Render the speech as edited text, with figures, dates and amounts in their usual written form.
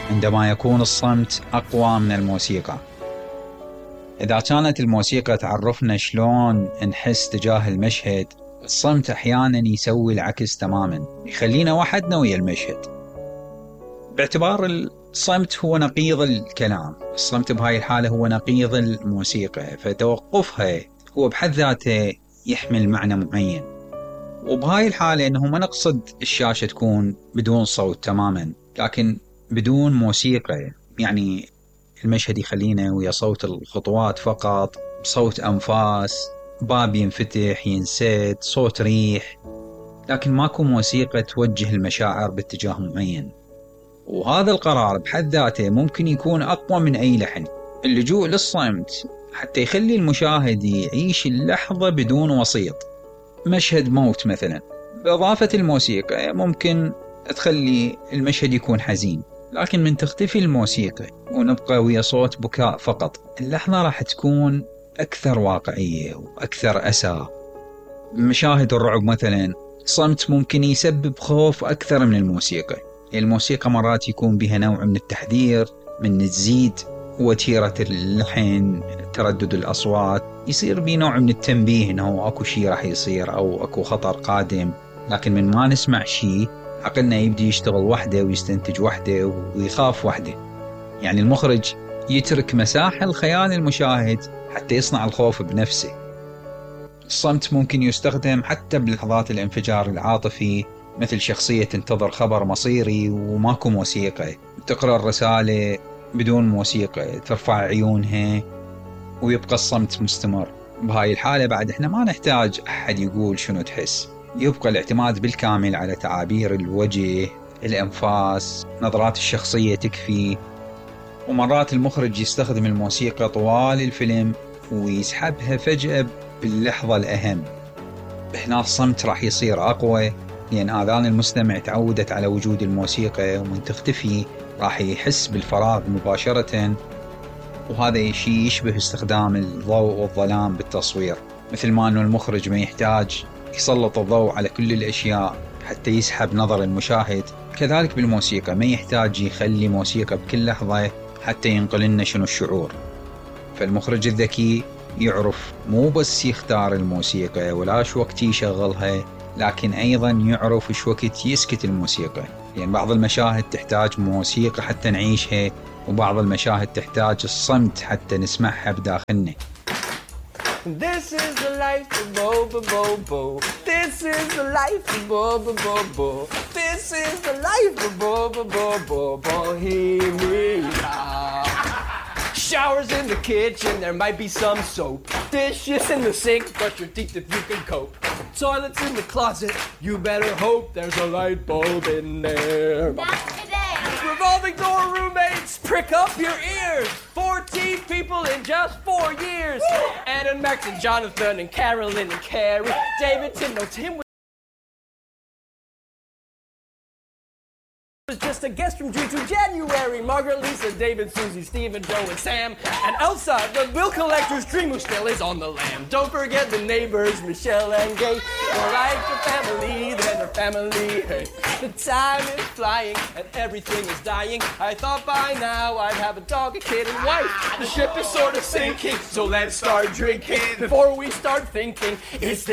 عندما يكون الصمت أقوى من الموسيقى. إذا كانت الموسيقى تعرفنا شلون نحس تجاه المشهد، الصمت أحيانا يسوي العكس تماما، يخلينا وحدنا ويا المشهد. باعتبار الصمت هو نقيض الكلام، الصمت بهاي الحالة هو نقيض الموسيقى، فتوقفها هو بحد ذاته يحمل معنى معين. وبهاي الحالة إنه ما نقصد الشاشة تكون بدون صوت تماما، لكن بدون موسيقى، يعني المشهد يخلينا ويا صوت الخطوات فقط، صوت أنفاس، باب ينفتح ينسد، صوت ريح، لكن ماكو موسيقى توجه المشاعر باتجاه معين. وهذا القرار بحد ذاته ممكن يكون أقوى من أي لحن. اللجوء للصمت حتى يخلي المشاهد يعيش اللحظة بدون وسيط، مشهد موت مثلا، بإضافة الموسيقى ممكن تخلي المشهد يكون حزين، لكن من تختفي الموسيقى ونبقى ويا صوت بكاء فقط، اللحظة راح تكون أكثر واقعية وأكثر أسى. مشاهد الرعب مثلا، صمت ممكن يسبب خوف أكثر من الموسيقى. الموسيقى مرات يكون بها نوع من التحذير من تزيد وتيرة اللحن، تردد الأصوات، يصير بيه نوع من التنبيه إنه أكو شيء راح يصير أو أكو خطر قادم. لكن من ما نسمع شيء عقلنا يبدي يشتغل وحده ويستنتج وحده ويخاف وحده. يعني المخرج يترك مساحة لخيال المشاهد حتى يصنع الخوف بنفسه. الصمت ممكن يستخدم حتى بلحظات الانفجار العاطفي، مثل شخصية تنتظر خبر مصيري وماكو موسيقى، تقرأ الرسالة بدون موسيقى، ترفع عيونها ويبقى الصمت مستمر. بهاي الحالة بعد احنا ما نحتاج أحد يقول شنو تحس، يبقى الاعتماد بالكامل على تعابير الوجه، الأنفاس، نظرات الشخصية تكفي. ومرات المخرج يستخدم الموسيقى طوال الفيلم ويسحبها فجأة باللحظة الأهم. هنا الصمت راح يصير أقوى، لأن آذان المستمع تعودت على وجود الموسيقى، ومن تختفي راح يحس بالفراغ مباشرة. وهذا الشيء يشبه استخدام الضوء والظلام بالتصوير، مثل ما أنه المخرج ما يحتاج يسلط الضوء على كل الأشياء حتى يسحب نظر المشاهد، كذلك بالموسيقى ما يحتاج يخلي موسيقى بكل لحظة حتى ينقل لنا شنو الشعور. فالمخرج الذكي يعرف مو بس يختار الموسيقى ولا شو وقت يشغلها، لكن أيضا يعرف شو وقت يسكت الموسيقى. يعني بعض المشاهد تحتاج موسيقى حتى نعيشها، وبعض المشاهد تحتاج الصمت حتى نسمعها بداخلنا. This is the life of Bo Bo Bo. This is the life of Bo Bo Bo. This is the life of Bo Bo Bo Bohemia. Showers in the kitchen, there might be some soap. Dishes in the sink, brush your teeth if you can cope. Toilets in the closet, you better hope there's a light bulb in there. That's today. Revolving door roommates, prick up your ears. 14 people in just 4 years. Ed and Max and Jonathan and Carolyn and Carrie. David, Tim, no Tim was just a guest from June to January. Margaret, Lisa, David, Susie, Stephen, Joe, and Sam. And Elsa, the bill collector's dream who still is on the lam. Don't forget the neighbors, Michelle and Gay. More like a family than a family. Hey, the time is flying and everything is dying. I thought by now I'd have a dog, a kid, and wife. The ship is sort of sinking, so let's start drinking before we start thinking. It's